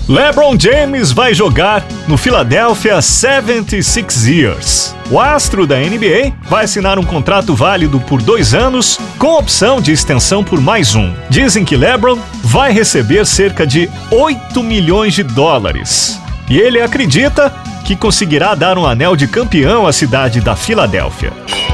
LeBron James vai jogar no Philadelphia 76ers. O astro da NBA vai assinar um contrato válido por 2 anos, com opção de extensão por mais um. Dizem que LeBron vai receber cerca de 8 milhões de dólares. E ele acredita que conseguirá dar um anel de campeão à cidade da Filadélfia.